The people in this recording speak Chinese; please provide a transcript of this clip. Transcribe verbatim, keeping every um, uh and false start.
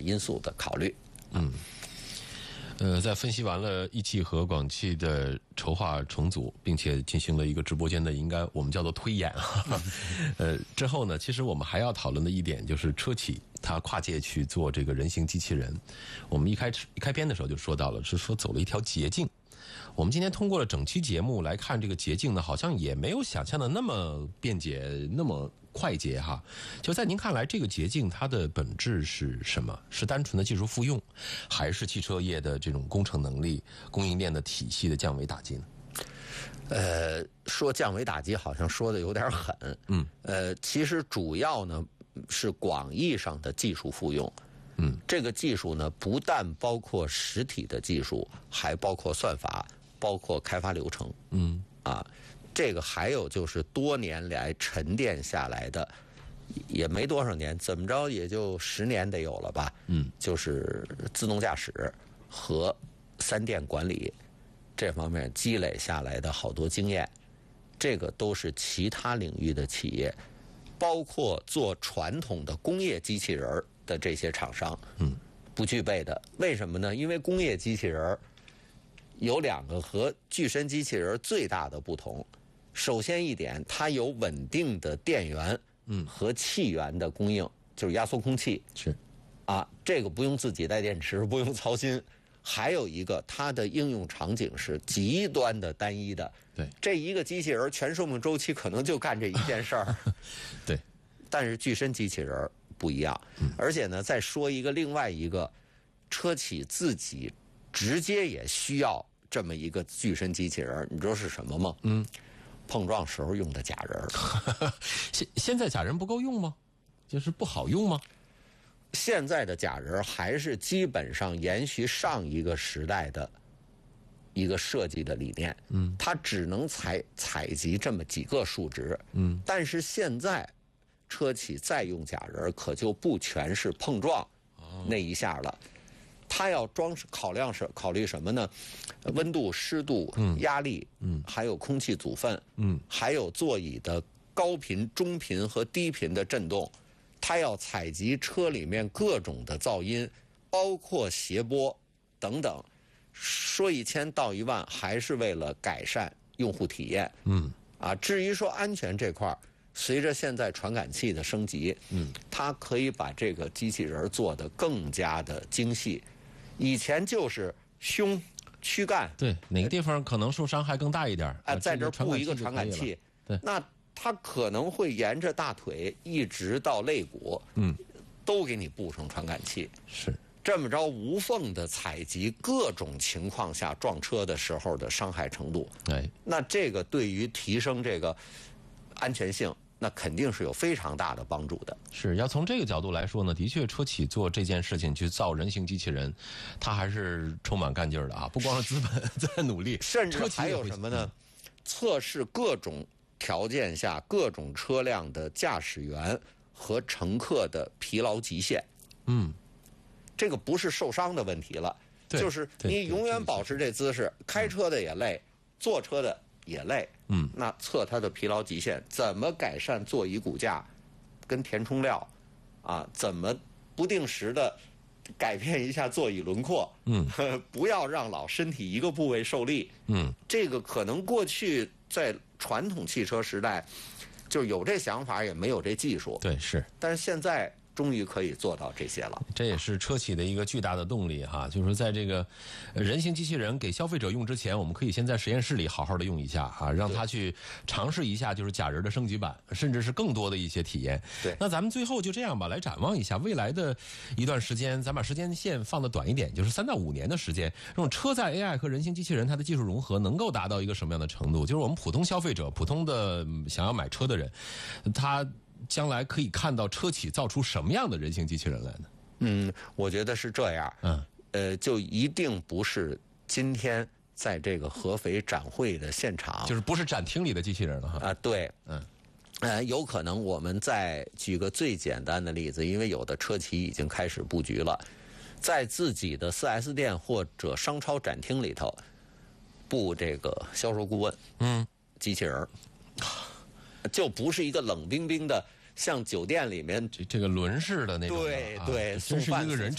因素的考虑。 嗯。呃，在分析完了一汽和广汽的筹划重组，并且进行了一个直播间的应该我们叫做推演啊，呃之后呢，其实我们还要讨论的一点就是车企它跨界去做这个人形机器人。我们一开始一开篇的时候就说到了，是说走了一条捷径。我们今天通过了整期节目来看，这个捷径呢，好像也没有想象的那么便捷，那么快捷哈。就在您看来，这个捷径它的本质是什么？是单纯的技术复用，还是汽车业的这种工程能力、供应链的体系的降维打击呢？ 呃，说降维打击好像说的有点狠，嗯，呃，其实主要呢是广义上的技术复用。嗯，这个技术呢，不但包括实体的技术，还包括算法，包括开发流程。嗯，啊，这个还有就是多年来沉淀下来的，也没多少年，怎么着也就十年得有了吧。嗯，就是自动驾驶和三电管理这方面积累下来的好多经验，这个都是其他领域的企业，包括做传统的工业机器人的这些厂商，嗯，不具备的。为什么呢？因为工业机器人有两个和具身机器人最大的不同。首先一点，它有稳定的电源，嗯，和气源的供应，就是压缩空气， 是啊，这个不用自己带电池，不用操心。还有一个，它的应用场景是极端的单一的。 对， 这一个机器人全寿命周期可能就干这一件事儿。 对， 但是具身机器人不一样。嗯，而且呢，再说一个另外一个，车企自己直接也需要这么一个具身机器人，你知道是什么吗？嗯，碰撞时候用的假人。 现现在假人不够用吗？就是不好用吗？ 现在的假人还是基本上延续上一个时代的一个设计的理念，嗯，它只能采采集这么几个数值，嗯，但是现在车企再用假人，可就不全是碰撞那一下了，它要装考量是考虑什么呢？温度、湿度、压力，嗯，还有空气阻分，嗯，还有座椅的高频、中频和低频的震动。它要采集车里面各种的噪音，包括谐波等等，说一千道一万，还是为了改善用户体验。嗯，啊，至于说安全这块，随着现在传感器的升级，嗯，它可以把这个机器人做得更加的精细。以前就是胸、躯干， 对，哪个地方可能受伤害更大一点？ 哎、呃，在这儿布一个传感器， 对， 那。它可能会沿着大腿一直到肋骨，嗯，都给你布上传感器， 是这么着无缝的采集各种情况下撞车的时候的伤害程度。 哎， 那这个对于提升这个安全性，那肯定是有非常大的帮助的。 是要从这个角度来说呢，的确车企做这件事情去造人形机器人，它还是充满干劲儿的啊！不光是资本在努力， 甚至还有什么呢？测试各种条件下各种车辆的驾驶员和乘客的疲劳极限。嗯，这个不是受伤的问题了，就是你永远保持这姿势，开车的也累，坐车的也累。嗯，那测它的疲劳极限，怎么改善座椅骨架跟填充料啊？怎么不定时的改变一下座椅轮廓？嗯，不要让老身体一个部位受力。嗯，这个可能过去在传统汽车时代，就有这想法，也没有这技术。 对，是。 但是现在终于可以做到这些了。 这也是车企的一个巨大的动力哈，就是在这个人形机器人给消费者用之前，我们可以先在实验室里好好的用一下啊，让他去尝试一下就是假人的升级版，甚至是更多的一些体验。 对。 那咱们最后就这样吧，来展望一下未来的一段时间，咱把时间线放的短一点，就是三到五年的时间，这种车载 A I 和人形机器人它的技术融合能够达到一个什么样的程度？就是我们普通消费者、普通的想要买车的人，他将来可以看到车企造出什么样的人形机器人来呢？ 嗯，我觉得是这样。嗯，呃，就一定不是今天在这个合肥展会的现场， 就是不是展厅里的机器人了哈。 啊，对，嗯，呃，有可能我们再举个最简单的例子，因为有的车企已经开始布局了，在自己的 四 S 店或者商超展厅里头布这个销售顾问，嗯，机器人。就不是一个冷冰冰的，像酒店里面这这个轮式的那种， 对对， 真是一个人